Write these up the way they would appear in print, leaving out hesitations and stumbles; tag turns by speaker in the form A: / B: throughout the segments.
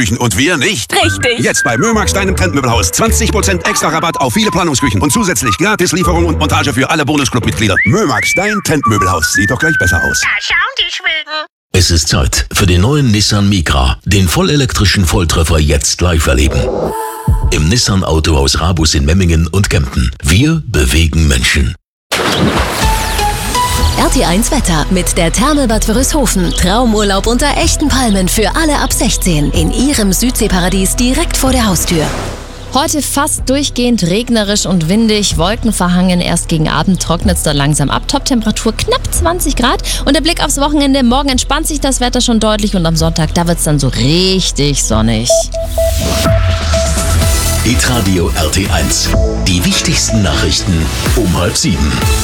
A: Planungsküchen und wir nicht?
B: Richtig.
A: Jetzt bei Mömax, deinem Trendmöbelhaus. 20% extra Rabatt auf viele Planungsküchen und zusätzlich gratis Lieferung und Montage für alle Bonusclub-Mitglieder. Mömax, dein Trendmöbelhaus. Sieht doch gleich besser aus.
B: Da schauen die Schweden.
C: Es ist Zeit für den neuen Nissan Micra. Den vollelektrischen Volltreffer jetzt live erleben. Im Nissan Autohaus Rabus in Memmingen und Kempten. Wir bewegen Menschen.
D: RT1 Wetter mit der Therme Bad Wörishofen. Traumurlaub unter echten Palmen für alle ab 16 in ihrem Südseeparadies direkt vor der Haustür.
E: Heute fast durchgehend regnerisch und windig, wolkenverhangen. Erst gegen Abend trocknet es dann langsam ab. Toptemperatur knapp 20 Grad. Und der Blick aufs Wochenende. Morgen entspannt sich das Wetter schon deutlich und am Sonntag, da wird es dann so richtig sonnig.
C: Hitradio RT1. Die wichtigsten Nachrichten um 6:30.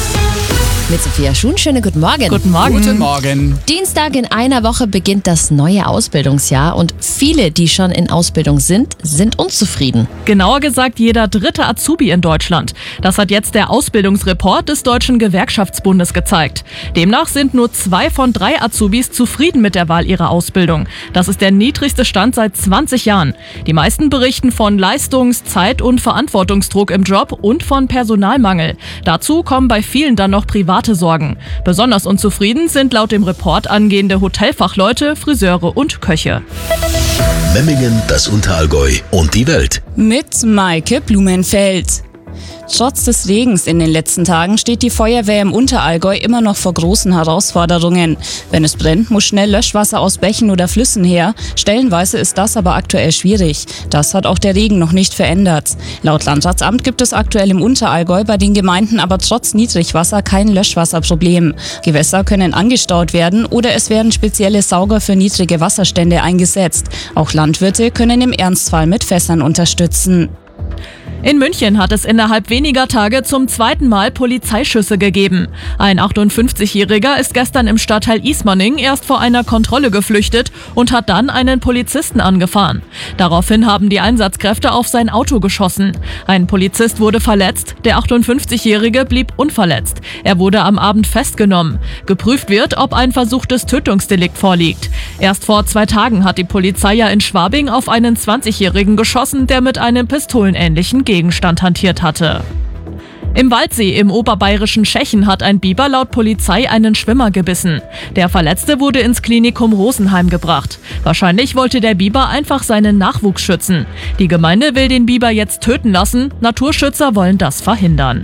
E: Mit Sophia Schuhn, schönen guten Morgen.
F: Guten Morgen.
G: Guten Morgen.
E: Dienstag in einer Woche beginnt das neue Ausbildungsjahr und viele, die schon in Ausbildung sind unzufrieden.
F: Genauer gesagt jeder dritte Azubi in Deutschland. Das hat jetzt der Ausbildungsreport des Deutschen Gewerkschaftsbundes gezeigt. Demnach sind nur 2 von 3 Azubis zufrieden mit der Wahl ihrer Ausbildung. Das ist der niedrigste Stand seit 20 Jahren. Die meisten berichten von Leistungs-, Zeit- und Verantwortungsdruck im Job und von Personalmangel. Dazu kommen bei vielen dann noch private Sorgen. Besonders unzufrieden sind laut dem Report angehende Hotelfachleute, Friseure und Köche.
C: Memmingen, das Unterallgäu und die Welt.
H: Mit Maike Blumenfeld. Trotz des Regens in den letzten Tagen steht die Feuerwehr im Unterallgäu immer noch vor großen Herausforderungen. Wenn es brennt, muss schnell Löschwasser aus Bächen oder Flüssen her. Stellenweise ist das aber aktuell schwierig. Das hat auch der Regen noch nicht verändert. Laut Landratsamt gibt es aktuell im Unterallgäu bei den Gemeinden aber trotz Niedrigwasser kein Löschwasserproblem. Gewässer können angestaut werden oder es werden spezielle Sauger für niedrige Wasserstände eingesetzt. Auch Landwirte können im Ernstfall mit Fässern unterstützen.
F: In München hat es innerhalb weniger Tage zum 2. Mal Polizeischüsse gegeben. Ein 58-Jähriger ist gestern im Stadtteil Ismaning erst vor einer Kontrolle geflüchtet und hat dann einen Polizisten angefahren. Daraufhin haben die Einsatzkräfte auf sein Auto geschossen. Ein Polizist wurde verletzt, der 58-Jährige blieb unverletzt. Er wurde am Abend festgenommen. Geprüft wird, ob ein versuchtes Tötungsdelikt vorliegt. Erst vor 2 Tagen hat die Polizei ja in Schwabing auf einen 20-Jährigen geschossen, der mit einem pistolenähnlichen Gegenstand hantiert hatte. Im Waldsee im oberbayerischen Schechen hat ein Biber laut Polizei einen Schwimmer gebissen. Der Verletzte wurde ins Klinikum Rosenheim gebracht. Wahrscheinlich wollte der Biber einfach seinen Nachwuchs schützen. Die Gemeinde will den Biber jetzt töten lassen. Naturschützer wollen das verhindern.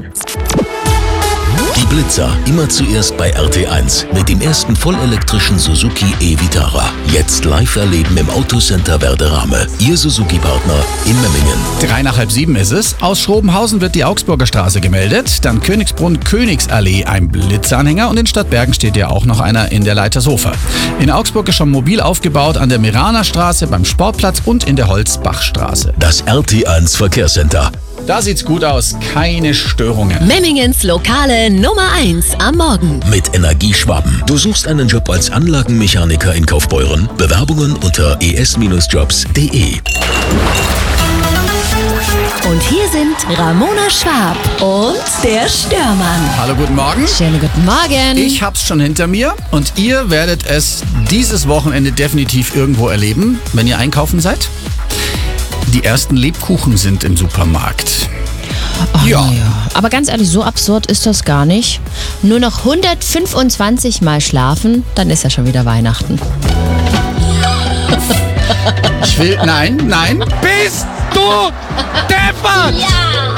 C: Die Blitzer, immer zuerst bei RT1 mit dem ersten vollelektrischen Suzuki e-Vitara. Jetzt live erleben im Autocenter Werderame. Ihr Suzuki-Partner in Memmingen.
G: 6:03 ist es. Aus Schrobenhausen wird die Augsburger Straße gemeldet. Dann Königsbrunn, Königsallee, ein Blitzanhänger. Und in Stadtbergen steht ja auch noch einer in der Leitershofer. In Augsburg ist schon mobil aufgebaut an der Miraner Straße, beim Sportplatz und in der Holzbachstraße.
C: Das RT1 Verkehrscenter.
G: Da sieht's gut aus. Keine Störungen.
D: Memmingens lokale Nummer 1 am Morgen.
C: Mit Energieschwaben. Du suchst einen Job als Anlagenmechaniker in Kaufbeuren? Bewerbungen unter es-jobs.de.
D: Und hier sind Ramona Schwab und der Störmann.
G: Hallo, guten Morgen.
E: Schönen guten Morgen.
G: Ich hab's schon hinter mir und ihr werdet es dieses Wochenende definitiv irgendwo erleben, wenn ihr einkaufen seid. Die ersten Lebkuchen sind im Supermarkt.
E: Ach,
G: Ja.
E: na ja. Aber ganz ehrlich, so absurd ist das gar nicht. Nur noch 125 Mal schlafen, dann ist ja schon wieder Weihnachten.
G: Ich will... Nein. Bist du deppert?
D: Ja!